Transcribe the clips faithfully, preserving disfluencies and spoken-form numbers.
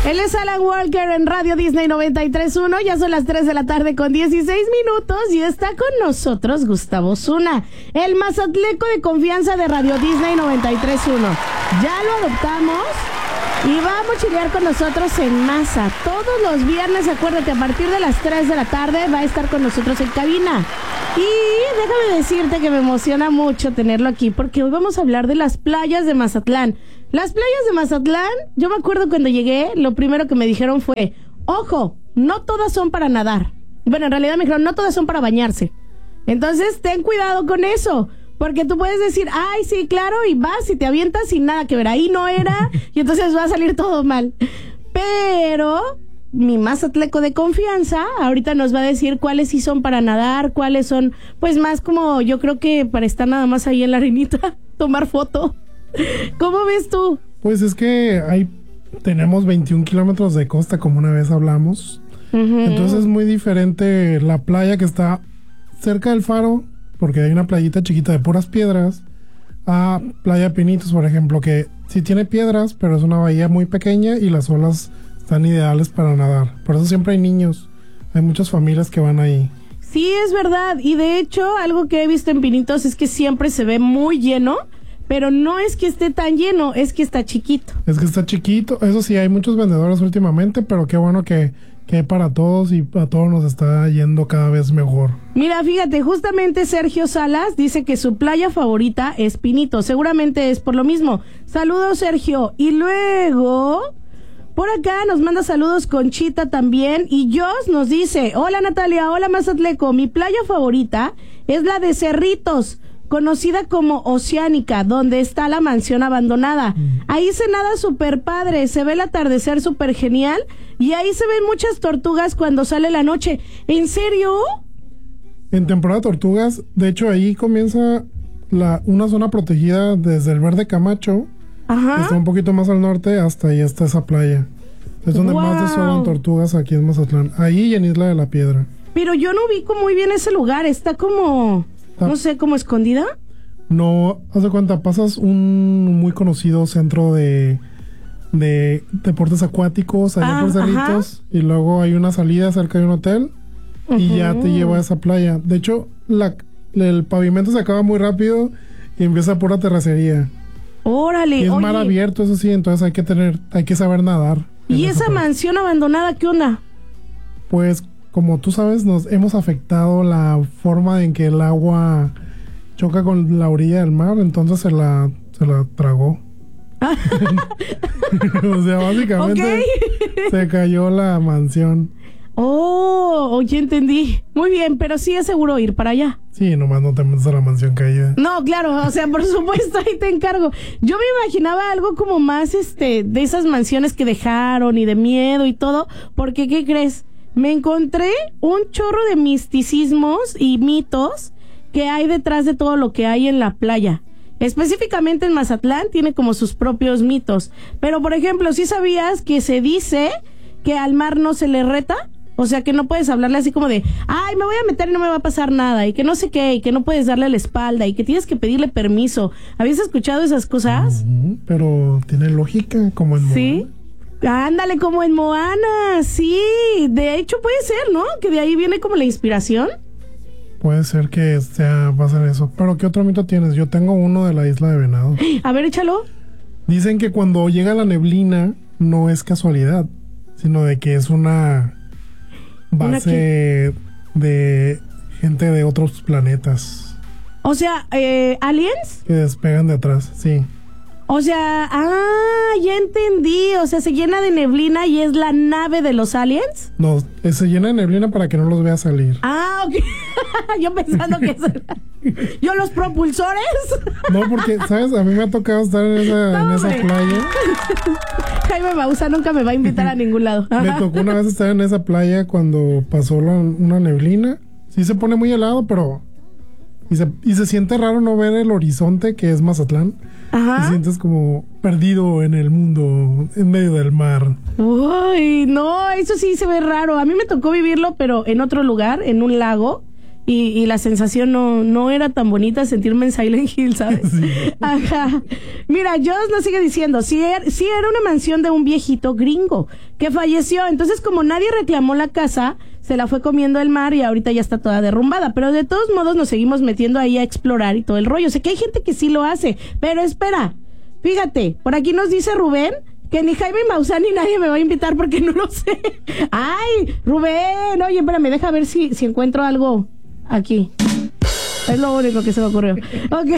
Él es Alan Walker en Radio Disney noventa y tres punto uno. Ya son las tres de la tarde con dieciséis minutos y está con nosotros Gustavo Zuna, el mazatleco de confianza de Radio Disney noventa y tres punto uno. Ya lo adoptamos y va a mochilear con nosotros en masa. Todos los viernes, acuérdate, a partir de las tres de la tarde va a estar con nosotros en cabina. Y déjame decirte que me emociona mucho tenerlo aquí porque hoy vamos a hablar de las playas de Mazatlán. Las playas de Mazatlán, yo me acuerdo cuando llegué, lo primero que me dijeron fue, ojo, no todas son para nadar. Bueno, en realidad me dijeron, no todas son para bañarse. Entonces, ten cuidado con eso, porque tú puedes decir, ay, sí, claro, y vas y te avientas sin nada que ver. Ahí no era, y entonces va a salir todo mal. Pero mi mazatleco de confianza ahorita nos va a decir cuáles sí son para nadar, cuáles son, pues más como, yo creo que para estar nada más ahí en la arenita, tomar foto. ¿Cómo ves tú? Pues es que hay, tenemos veintiún kilómetros de costa, como una vez hablamos. Uh-huh. Entonces es muy diferente la playa que está cerca del faro, porque hay una playita chiquita de puras piedras, a Playa Pinitos, por ejemplo, que sí tiene piedras, pero es una bahía muy pequeña y las olas están ideales para nadar. Por eso siempre hay niños, hay muchas familias que van ahí. Sí, es verdad. Y de hecho, algo que he visto en Pinitos es que siempre se ve muy lleno. Pero no es que esté tan lleno, es que está chiquito. Es que está chiquito. Eso sí, hay muchos vendedores últimamente, pero qué bueno que, que hay para todos y a todos nos está yendo cada vez mejor. Mira, fíjate, justamente Sergio Salas dice que su playa favorita es Pinito. Seguramente es por lo mismo. Saludos, Sergio. Y luego, por acá nos manda saludos Conchita también. Y Jos nos dice, hola Natalia, hola Mazatleco. Mi playa favorita es la de Cerritos, conocida como Oceánica, donde está la mansión abandonada. Mm. Ahí se nada súper padre, se ve el atardecer súper genial y ahí se ven muchas tortugas cuando sale la noche. ¿En serio? En temporada de tortugas, de hecho ahí comienza la, una zona protegida desde el Verde Camacho. Ajá. Que está un poquito más al norte, hasta ahí está esa playa. Es donde wow. más desoban tortugas aquí en Mazatlán. Ahí y en Isla de la Piedra. Pero yo no ubico muy bien ese lugar, está como... no sé, ¿cómo escondida? No, haz de cuenta, pasas un muy conocido centro de, de deportes acuáticos allá ah, por Cerritos, y luego hay una salida cerca de un hotel uh-huh. y ya te lleva a esa playa. De hecho, la, el pavimento se acaba muy rápido y empieza pura terracería. Órale, y es oye. mar abierto, eso sí, entonces hay que tener, hay que saber nadar. ¿Y esa, esa mansión abandonada qué onda? Pues como tú sabes, nos hemos afectado la forma en que el agua choca con la orilla del mar, entonces se la, se la tragó. O sea, básicamente okay. se cayó la mansión. Oh, oye, entendí. Muy bien, pero sí es seguro ir para allá. Sí, nomás no te metes a la mansión caída. No, claro, o sea, por supuesto, ahí te encargo. Yo me imaginaba algo como más, este, de esas mansiones que dejaron y de miedo y todo, porque, ¿qué crees? Me encontré un chorro de misticismos y mitos que hay detrás de todo lo que hay en la playa. Específicamente en Mazatlán tiene como sus propios mitos. Pero, por ejemplo, ¿sí sabías que se dice que al mar no se le reta? O sea, que no puedes hablarle así como de, ay, me voy a meter y no me va a pasar nada, y que no sé qué, y que no puedes darle la espalda, y que tienes que pedirle permiso. ¿Habías escuchado esas cosas? Uh-huh, pero tiene lógica, como en ¿sí? Moana. Ándale, como en Moana, sí. De hecho puede ser, ¿no? Que de ahí viene como la inspiración. Puede ser que sea, va a ser eso. Pero ¿qué otro mito tienes? Yo tengo uno de la Isla de Venado. A ver, échalo. Dicen que cuando llega la neblina no es casualidad, sino de que es una base de gente de otros planetas. O sea, eh, ¿aliens? Que despegan de atrás, sí. O sea, ah, ya entendí. O sea, se llena de neblina y es la nave de los aliens. No, se llena de neblina para que no los vea salir. Ah, ok. Yo pensando que es... ¿Yo los propulsores? No, porque, ¿sabes? A mí me ha tocado estar en esa, no, en esa playa. Jaime Maussan nunca me va a invitar a ningún lado. Me tocó una vez estar en esa playa cuando pasó la, una neblina. Sí se pone muy helado, pero... Y se, y se siente raro no ver el horizonte, que es Mazatlán. Ajá. Te sientes como perdido en el mundo, en medio del mar. Uy, no, eso sí se ve raro. A mí me tocó vivirlo, pero en otro lugar, en un lago. y, y la sensación no, no era tan bonita sentirme en Silent Hill, ¿sabes? Sí. Ajá. Mira, Joss nos sigue diciendo, sí, er, sí era una mansión de un viejito gringo que falleció, entonces como nadie reclamó la casa, se la fue comiendo el mar y ahorita ya está toda derrumbada, pero de todos modos nos seguimos metiendo ahí a explorar y todo el rollo. Sé que hay gente que sí lo hace, pero espera, fíjate, por aquí nos dice Rubén que ni Jaime Maussan ni nadie me va a invitar porque no lo sé. Ay, Rubén, oye, espérame, deja ver si, si encuentro algo aquí. Es lo único que se me ocurrió. Ok.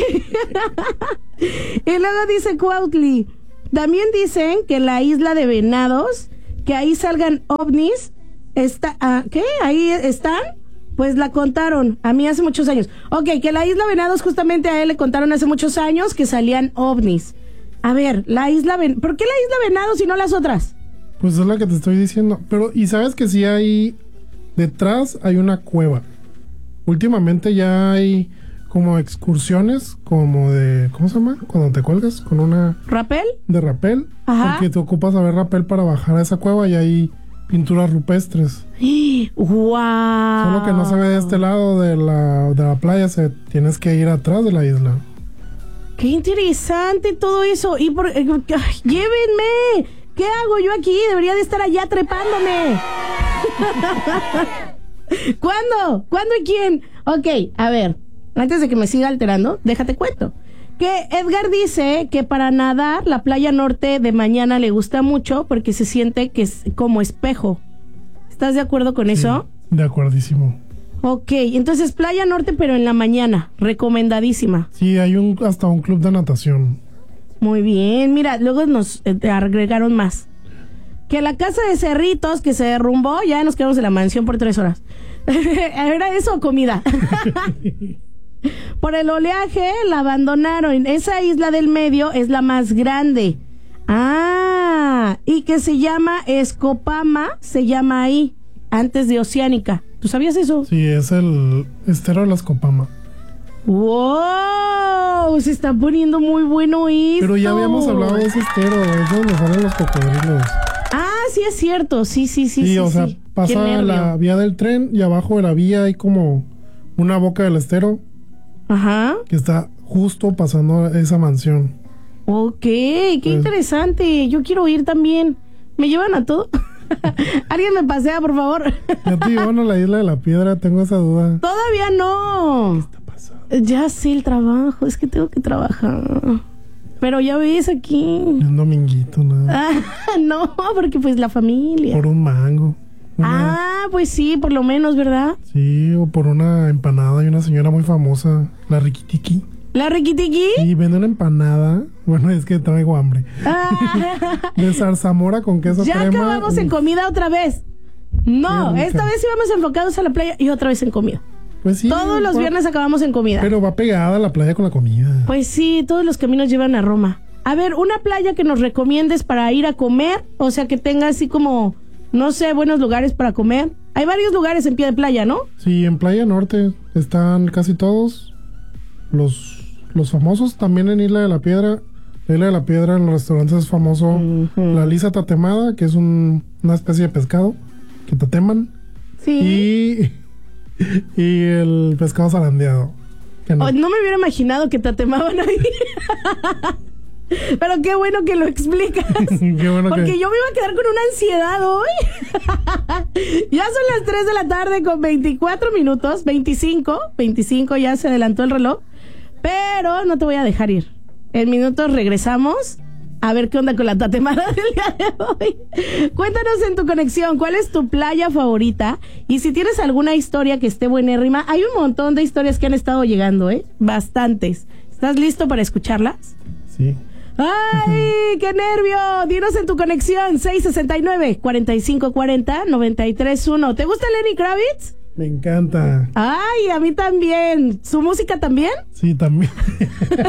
Y luego dice Cuautli, también dicen que la isla de Venados, que ahí salgan ovnis, está, ah, ¿qué? ¿Ahí están? Pues la contaron a mí hace muchos años. Ok, que la isla Venados justamente a él le contaron hace muchos años que salían ovnis. A ver, la isla Ven... ¿por qué la isla Venados y no las otras? Pues es la que te estoy diciendo. Pero, y sabes que sí hay... Detrás hay una cueva. Últimamente ya hay como excursiones, como de... ¿Cómo se llama? Cuando te cuelgas con una... ¿Rapel? De rapel. Ajá. Porque te ocupas a ver rapel para bajar a esa cueva y hay pinturas rupestres. ¡Wow! Solo que no se ve de este lado de la, de la playa, se, tienes que ir atrás de la isla. ¡Qué interesante todo eso! Y por, eh, ay, ¡llévenme! ¿Qué hago yo aquí? Debería de estar allá trepándome. ¿Cuándo? ¿Cuándo y quién? Ok, a ver, antes de que me siga alterando, déjate cuento. Que Edgar dice que para nadar la playa norte de mañana le gusta mucho porque se siente que es como espejo. ¿Estás de acuerdo con Sí, eso? de acuerdísimo. Ok, entonces playa norte pero en la mañana, recomendadísima. Sí, hay un hasta un club de natación. Muy bien, mira, luego nos eh, agregaron más. Que la casa de Cerritos que se derrumbó, ya nos quedamos en la mansión por tres horas. ¿Era eso o comida? Por el oleaje la abandonaron. Esa isla del medio es la más grande. Ah, y que se llama Escopama, se llama ahí, antes de Oceánica. ¿Tú sabías eso? Sí, es el estero de las Copama. ¡Wow! Se está poniendo muy bueno esto. Pero ya habíamos hablado de ese estero, es donde salen los cocodrilos. Ah, sí es cierto, sí, sí, sí. Sí, sí o sí. sea, Qué pasa nervio. la vía del tren y abajo de la vía hay como una boca del estero Ajá. que está justo pasando esa mansión. Ok, qué Pues- interesante. Yo quiero ir también. ¿Me llevan a todo? Alguien me pasea, por favor. Ya te llevan a la isla de la piedra, tengo esa duda. Todavía no. ¿Qué está pasando? Ya sé el trabajo, es que tengo que trabajar. Pero ya ves aquí. Un dominguito, nada. Ah, no, porque pues la familia. Por un mango. Una- Ah, pues sí, por lo menos, ¿verdad? Sí, o por una empanada. Hay una señora muy famosa, la Riquitiqui. ¿La Riquitiqui? Y vende una empanada. Bueno, es que traigo hambre. Ah, De zarzamora con queso ya crema. acabamos en Uf, comida otra vez. No, Qué rica. esta vez íbamos enfocados a la playa y otra vez en comida. Pues sí. Todos los va- viernes acabamos en comida. Pero va pegada la playa con la comida. Pues sí, todos los caminos llevan a Roma. A ver, una playa que nos recomiendes para ir a comer, o sea, que tenga así como, no sé, buenos lugares para comer. Hay varios lugares en pie de playa, ¿no? Sí, en Playa Norte están casi todos los, los famosos. También en Isla de la Piedra. La Isla de la Piedra en los restaurantes es famoso Ujú. la lisa tatemada, que es un- una especie de pescado que tateman. Sí. Y, y el pescado zarandeado. Que no. Oh, no me hubiera imaginado que te atemaban ahí. Pero qué bueno que lo explicas. Qué bueno Porque que... yo me iba a quedar con una ansiedad hoy. Ya son las tres de la tarde con veinticuatro minutos. veinticinco. veinticinco ya se adelantó el reloj. Pero no te voy a dejar ir. En minutos regresamos a ver qué onda con la tatemada del día de hoy. Cuéntanos en tu conexión, ¿cuál es tu playa favorita? Y si tienes alguna historia que esté buenérrima, hay un montón de historias que han estado llegando, ¿eh? Bastantes. ¿Estás listo para escucharlas? Sí. ¡Ay, qué nervio! Dinos en tu conexión, seis sesenta y nueve, cuarenta y cinco cuarenta, noventa y tres uno. ¿Te gusta Lenny Kravitz? Me encanta. Ay, a mí también. ¿Su música también? Sí, también.